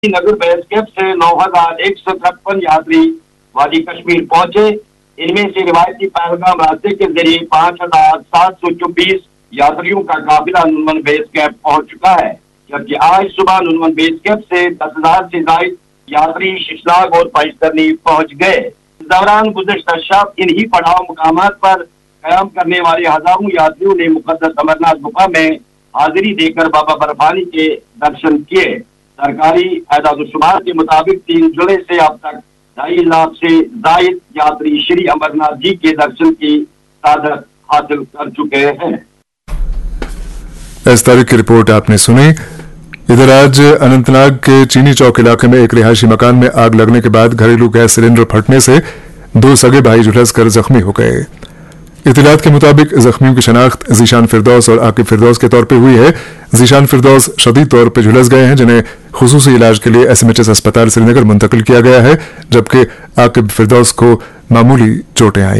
नगर base camp से 9,153 यात्री वादी कश्मीर पहुंचे। इनमें से रिवायती पहलगाम रास्ते के जरिए 5,724 यात्रियों का काफिला नुनवन बेस कैंप पहुंच चुका है, जबकि आज सुबह नुनवन बेस कैंप से 10,000 से ज्यादा यात्री शिशनाग और पैशतरनी पहुंच गए। इस दौरान गुज़श्ता शब इन्हीं पड़ाव मुकामात पर कयाम करने वाले हजारों यात्रियों ने मुकद्दस अमरनाथ गुफा में हाजिरी देकर बाबा बर्फानी के दर्शन किए। सरकारी एदाद-ओ-शुमार के मुताबिक 3 जुलाई से अब तक 2.5 लाख से जायद यात्री श्री अमरनाथ जी के दर्शन की सादत हासिल कर चुके हैं। इस तारीख की रिपोर्ट आपने सुनी। इधर आज अनंतनाग के चीनी चौक इलाके में एक रिहायशी मकान में आग लगने के बाद घरेलू गैस सिलेंडर फटने से 2 सगे भाई झुलस कर जख्मी हो गए। इत्तलात के मुताबिक जख्मियों की शनाख्त जीशान फिरदौस और आकिब फिरदौस के तौर पे हुई है। जीशान फिरदौस शदीद तौर पे झुलस गए हैं, जिन्हें खुसूसी इलाज के लिए SMHS अस्पताल श्रीनगर मुंतकिल किया गया है, जबकि आकिब फिरदौस को मामूली चोटें आई।